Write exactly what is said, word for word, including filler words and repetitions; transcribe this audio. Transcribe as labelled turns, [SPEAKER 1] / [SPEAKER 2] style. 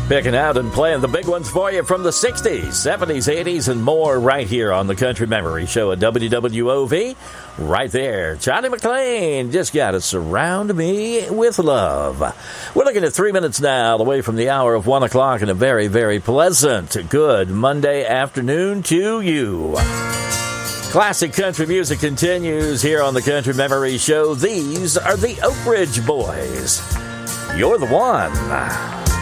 [SPEAKER 1] Picking out and playing the big ones for you from the sixties, seventies, eighties, and more right here on the Country Memory Show at W W O V. Right there, Johnny McLean, just got to surround me with love. We're looking at three minutes now away from the hour of one o'clock, and a very, very pleasant, good Monday afternoon to you. Classic country music continues here on the Country Memory Show. These are the Oak Ridge Boys. You're the one.